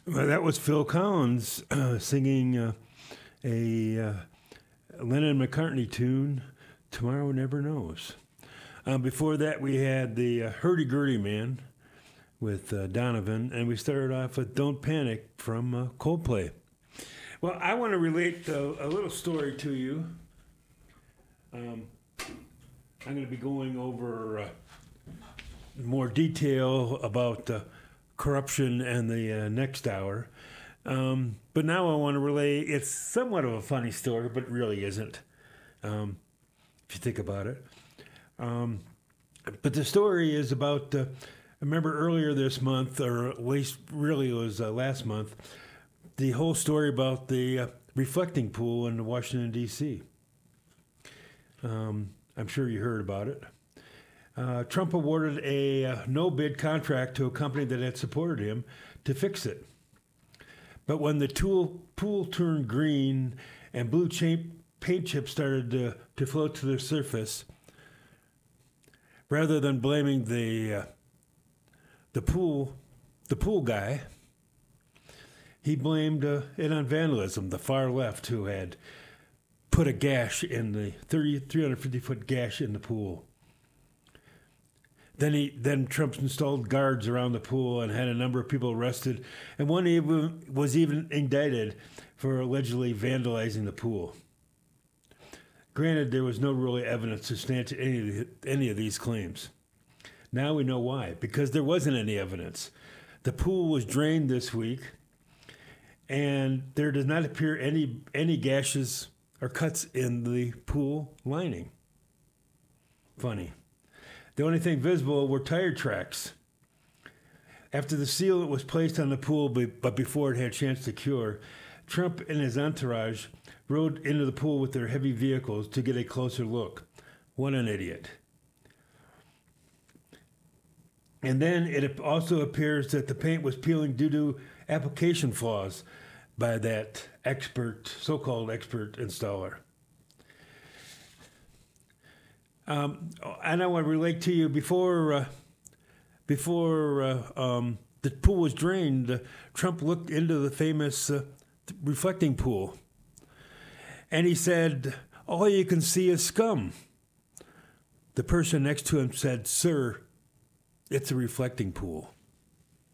Well, that was Phil Collins singing a Lennon McCartney tune, Tomorrow Never Knows. Before that, we had the Hurdy-Gurdy Man with Donovan, and we started off with Don't Panic from Coldplay. Well, I want to relate a little story to you. I'm going to be going over more detail about corruption and the next hour. But now I want to relay, it's somewhat of a funny story, but it really isn't, if you think about it. But the story is about, I remember earlier this month, or at least really it was last month, the whole story about the reflecting pool in Washington, D.C. I'm sure you heard about it. Trump awarded a no-bid contract to a company that had supported him to fix it. But when the pool turned green and blue paint chips started to float to the surface, rather than blaming the pool guy, he blamed it on vandalism, the far left, who had put a gash in the 350-foot gash in the pool. Then Trump installed guards around the pool and had a number of people arrested, and one was even indicted for allegedly vandalizing the pool. Granted, there was no really evidence to substantiate any of these claims. Now we know why, because there wasn't any evidence. The pool was drained this week, and there does not appear any gashes or cuts in the pool lining. Funny. The only thing visible were tire tracks. After the sealant was placed on the pool, but before it had a chance to cure, Trump and his entourage rode into the pool with their heavy vehicles to get a closer look. What an idiot. And then it also appears that the paint was peeling due to application flaws by that so-called expert installer. And I want to relate to you before the pool was drained, Trump looked into the famous reflecting pool, and he said, "All you can see is scum." The person next to him said, "Sir, it's a reflecting pool."